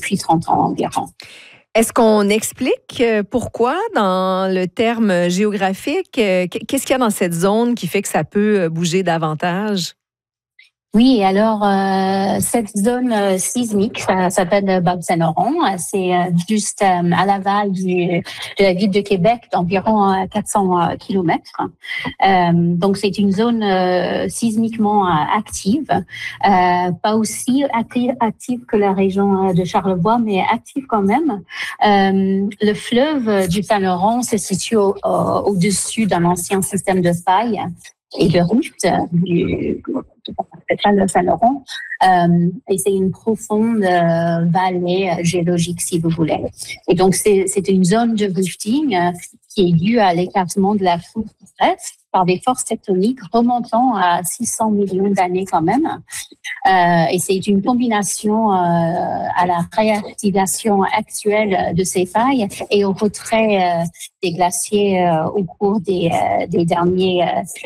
depuis 30 ans environ. Est-ce qu'on explique pourquoi dans le terme géographique? Qu'est-ce qu'il y a dans cette zone qui fait que ça peut bouger davantage? Oui, alors cette zone sismique, ça s'appelle Bas-Saint-Laurent. C'est juste à l'aval de la ville de Québec, d'environ 400 kilomètres. Donc c'est une zone sismiquement active, pas aussi active que la région de Charlevoix, mais active quand même. Le fleuve du Saint-Laurent se situe au-dessus d'un ancien système de failles et de rift du Saint-Laurent, et c'est une profonde vallée géologique, si vous voulez. Et donc, c'est une zone de rifting qui est due à l'écartement de la foudre par des forces tectoniques remontant à 600 millions d'années quand même. Et c'est une combination à la réactivation actuelle de ces failles et au retrait des glaciers au cours des derniers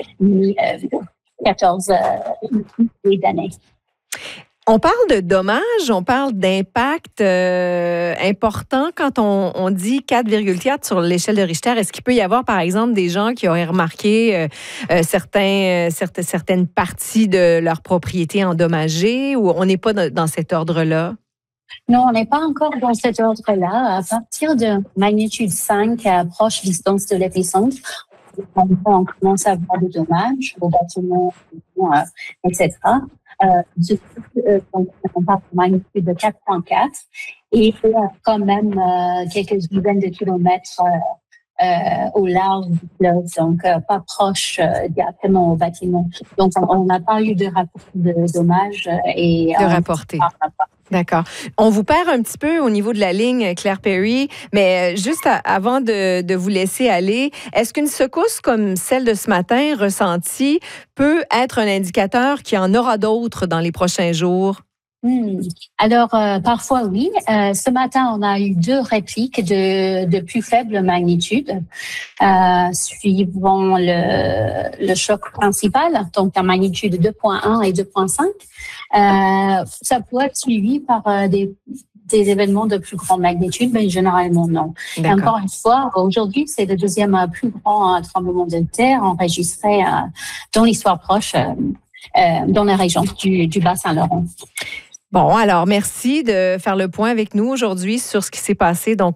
14 d'années. On parle de dommages, on parle d'impact important quand on dit 4,4 sur l'échelle de Richter. Est-ce qu'il peut y avoir, par exemple, des gens qui auraient remarqué certaines parties de leur propriété endommagées, ou on n'est pas dans cet ordre-là? Non, on n'est pas encore dans cet ordre-là. À partir de magnitude 5, à proche distance de l'épicentre, on commence à avoir des dommages aux bâtiments, etc. Donc, on parle de magnitude de 4,4 et quand même quelques dizaines de kilomètres au large du fleuve, donc pas proche directement au bâtiment. Donc, on n'a pas eu de rapport de dommages et de rapporter. D'accord. On vous perd un petit peu au niveau de la ligne, Claire Perry, mais juste avant de vous laisser aller, est-ce qu'une secousse comme celle de ce matin ressentie peut être un indicateur qu'il y en aura d'autres dans les prochains jours? Alors, parfois, oui. Ce matin, on a eu 2 répliques de plus faible magnitude, suivant le choc principal, donc la magnitude 2,1 et 2,5. Ça peut être suivi par des événements de plus grande magnitude, mais généralement non. Et encore une fois, aujourd'hui, c'est le deuxième plus grand tremblement de terre enregistré dans l'histoire proche, dans la région du Bas-Saint-Laurent. Bon, alors merci de faire le point avec nous aujourd'hui sur ce qui s'est passé. Donc,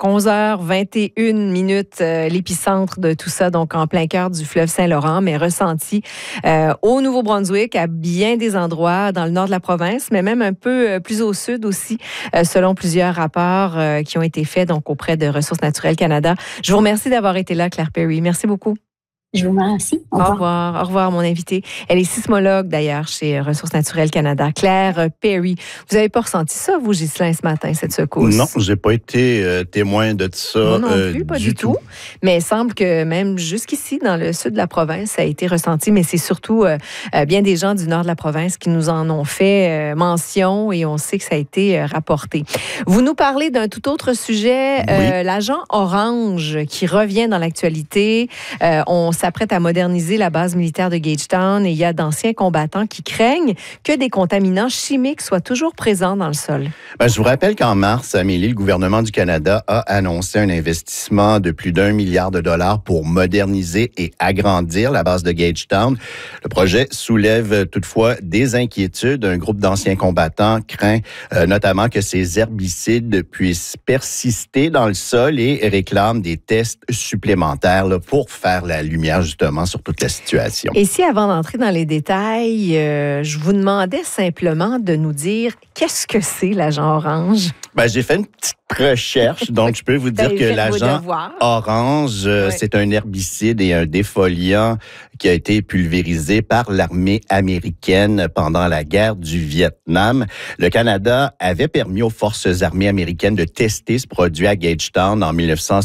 11h21, l'épicentre de tout ça, donc en plein cœur du fleuve Saint-Laurent, mais ressenti au Nouveau-Brunswick, à bien des endroits dans le nord de la province, mais même un peu plus au sud aussi, selon plusieurs rapports qui ont été faits donc auprès de Ressources naturelles Canada. Je vous remercie d'avoir été là, Claire Perry. Merci beaucoup. Je vous remercie. Au revoir. Au revoir, mon invitée. Elle est sismologue, d'ailleurs, chez Ressources naturelles Canada. Claire Perry. Vous n'avez pas ressenti ça, vous, Ghislain, ce matin, cette secousse? Non, je n'ai pas été témoin de ça. Moi non plus, pas du tout. Mais il semble que même jusqu'ici, dans le sud de la province, ça a été ressenti. Mais c'est surtout bien des gens du nord de la province qui nous en ont fait mention et on sait que ça a été rapporté. Vous nous parlez d'un tout autre sujet, oui. L'agent Orange qui revient dans l'actualité. On s'apprête à moderniser la base militaire de Gagetown et il y a d'anciens combattants qui craignent que des contaminants chimiques soient toujours présents dans le sol. Je vous rappelle qu'en mars, Amélie, le gouvernement du Canada a annoncé un investissement de plus d'1 milliard de dollars pour moderniser et agrandir la base de Gagetown. Le projet soulève toutefois des inquiétudes. Un groupe d'anciens combattants craint notamment que ces herbicides puissent persister dans le sol et réclame des tests supplémentaires pour faire la lumière justement sur toute la situation. Et si, avant d'entrer dans les détails, je vous demandais simplement de nous dire qu'est-ce que c'est l'agent Orange? J'ai fait une petite recherche, donc je peux vous dire que l'agent Orange, c'est un herbicide et un défoliant qui a été pulvérisé par l'armée américaine pendant la guerre du Vietnam. Le Canada avait permis aux forces armées américaines de tester ce produit à Gagetown en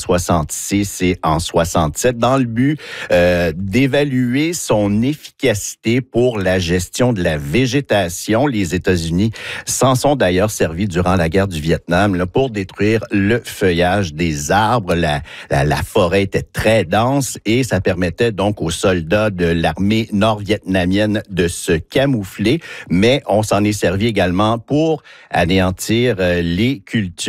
1966 et en 67 dans le but d'évaluer son efficacité pour la gestion de la végétation. Les États-Unis s'en sont d'ailleurs servis durant la guerre du Vietnam pour détruire le feuillage des arbres. La forêt était très dense et ça permettait donc aux soldats de l'armée nord-vietnamienne de se camoufler, mais on s'en est servi également pour anéantir les cultures.